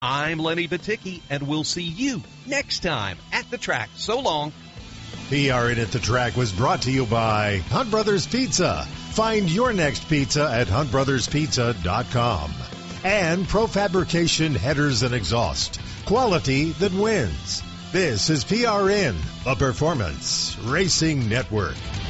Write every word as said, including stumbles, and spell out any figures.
I'm Lenny Baticki, and we'll see you next time at the track. So long. P R N at the Track was brought to you by Hunt Brothers Pizza. Find your next pizza at hunt brothers pizza dot com. And Profabrication Headers and Exhaust. Quality that wins. This is P R N, the Performance Racing Network.